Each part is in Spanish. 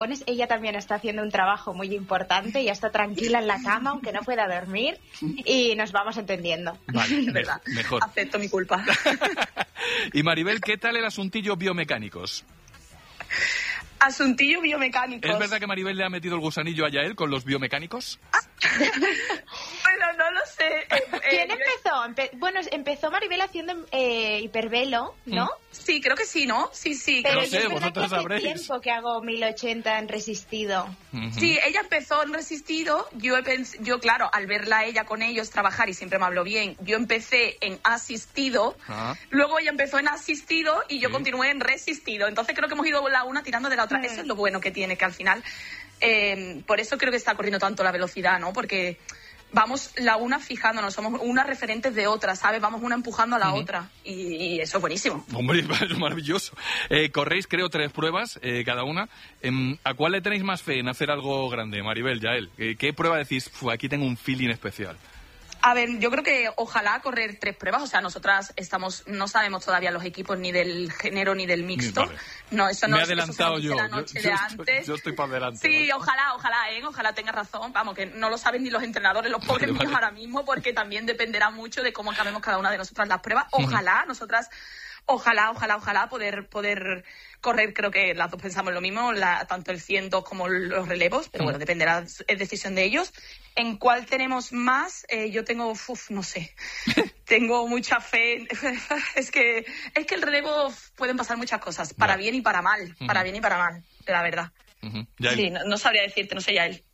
Ella también está haciendo un trabajo muy importante, ya está tranquila en la cama, aunque no pueda dormir, y nos vamos entendiendo. Vale, Es verdad, mejor. Acepto mi culpa. Y Maribel, ¿qué tal el asuntillo biomecánicos? Asuntillo biomecánicos. ¿Es verdad que Maribel le ha metido el gusanillo a Yael con los biomecánicos? Bueno, no lo sé. ¿Quién empezó? Empezó Maribel haciendo hipervelo, ¿no? Sí, creo que sí, ¿no? Sí. Pero No sé, yo es verdad vosotros que hace sabréis. tiempo que hago 1080 en resistido. Sí, ella empezó en resistido. Yo, claro, al verla a ella con ellos trabajar, y siempre me habló bien, yo empecé en asistido, luego ella empezó en asistido y yo continué en resistido. Entonces creo que hemos ido la una tirando de la otra. Eso es lo bueno que tiene, que al final... por eso creo que está corriendo tanto la velocidad, ¿no? Porque vamos la una fijándonos, somos unas referentes de otra, ¿sabes? Vamos una empujando a la otra y eso es buenísimo. Hombre, es maravilloso. Corréis, creo, 3 pruebas cada una. ¿A cuál le tenéis más fe en hacer algo grande, Maribel, Yael? ¿Qué prueba decís, aquí tengo un feeling especial? A ver, yo creo que ojalá correr 3 pruebas. O sea, nosotras no sabemos todavía los equipos ni del género ni del mixto. Vale. No, eso no. Me he adelantado yo. La noche de antes. Yo estoy para adelante. Sí, ¿vale? ojalá tenga razón. Vamos, que no lo saben ni los entrenadores, los pobres míos ahora mismo, porque también dependerá mucho de cómo acabemos cada una de nosotras las pruebas. Ojalá, nosotras... Ojalá poder correr, creo que las dos pensamos lo mismo, tanto el 100 como los relevos, pero bueno, dependerá, es decisión de ellos. ¿En cuál tenemos más? Yo tengo, no sé, tengo mucha fe. Es que el relevo pueden pasar muchas cosas, para bien y para mal, la verdad. Sí, no sabría decirte, no sé ya él.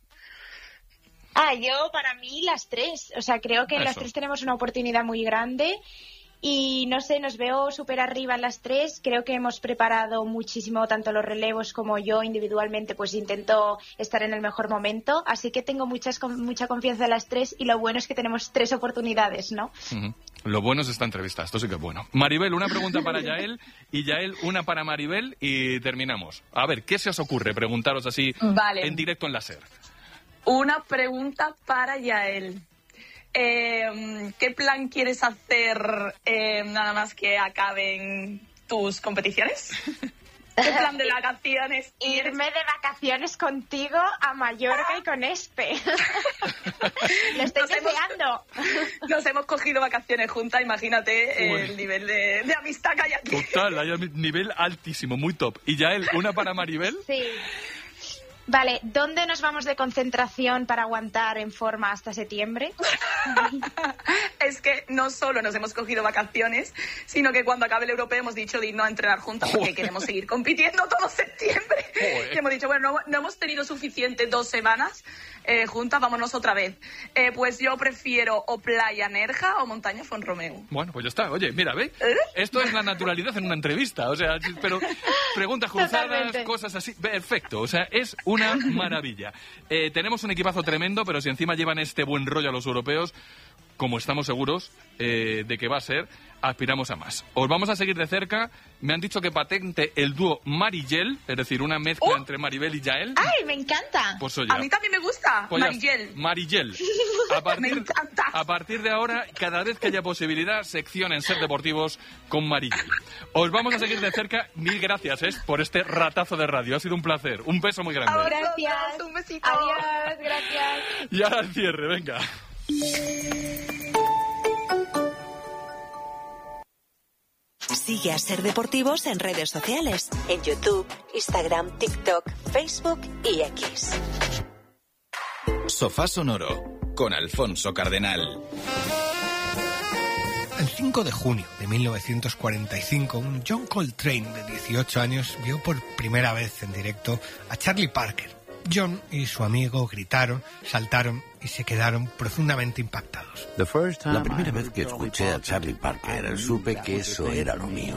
Yo, para mí, las 3. O sea, creo que en las 3 tenemos una oportunidad muy grande. Y no sé, nos veo súper arriba en las 3. Creo que hemos preparado muchísimo, tanto los relevos como yo individualmente, pues intento estar en el mejor momento. Así que tengo mucha confianza en las 3 y lo bueno es que tenemos 3 oportunidades, ¿no? Lo bueno es esta entrevista, esto sí que es bueno. Maribel, una pregunta para Yael y Yael una para Maribel y terminamos. A ver, ¿qué se os ocurre preguntaros así en directo en la SER? Una pregunta para Yael. ¿Qué plan quieres hacer nada más que acaben tus competiciones? ¿Qué plan de vacaciones? Irme de vacaciones contigo a Mallorca y con Espe. Lo estoy deseando. Nos hemos cogido vacaciones juntas, imagínate el nivel de amistad que hay aquí. Total, hay un nivel altísimo, muy top. ¿Y Yael, una para Maribel? Sí. Vale, ¿dónde nos vamos de concentración para aguantar en forma hasta septiembre? Es que no solo nos hemos cogido vacaciones, sino que cuando acabe el europeo hemos dicho de irnos a entrenar juntas porque queremos seguir compitiendo todo septiembre. Y hemos dicho, bueno, no hemos tenido suficiente 2 semanas juntas, vámonos otra vez. Pues yo prefiero o Playa Nerja o Montaña Font-Romeu. Bueno, pues ya está. Oye, mira, ¿ve? Esto es la naturalidad en una entrevista. O sea, pero preguntas cruzadas, cosas así. Perfecto. O sea, es una maravilla. Tenemos un equipazo tremendo, pero si encima llevan este buen rollo a los europeos, como estamos seguros de que va a ser, aspiramos a más. Os vamos a seguir de cerca. Me han dicho que patente el dúo Marigel, es decir, una mezcla entre Maribel y Yael. ¡Ay, me encanta! Pues oye, a mí también me gusta, pues Marigel. Marigel. Me encanta. A partir de ahora, cada vez que haya posibilidad, sección en Ser Deportivos con Marigel. Os vamos a seguir de cerca. Mil gracias por este ratazo de radio. Ha sido un placer. Un beso muy grande. Gracias. Un besito. Adiós, gracias. Y ahora el cierre, venga. Sigue a Ser Deportivos en redes sociales, en YouTube, Instagram, TikTok, Facebook y X. Sofá Sonoro con Alfonso Cardenal. El 5 de junio de 1945, un John Coltrane de 18 años vio por primera vez en directo a Charlie Parker. John y su amigo gritaron, saltaron y se quedaron profundamente impactados. La primera vez que escuché a Charlie Parker, supe que eso era lo mío.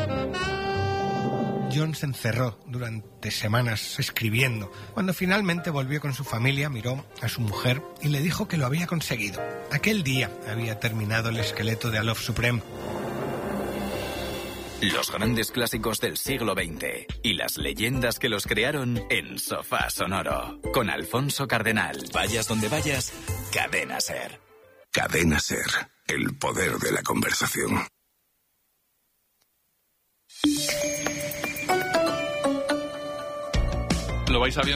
John se encerró durante semanas escribiendo. Cuando finalmente volvió con su familia, miró a su mujer y le dijo que lo había conseguido. Aquel día había terminado el esqueleto de A Love Supreme. Los grandes clásicos del siglo XX y las leyendas que los crearon en Sofá Sonoro. Con Alfonso Cardenal. Vayas donde vayas, Cadena Ser. Cadena Ser, el poder de la conversación. lo vais sabiendo.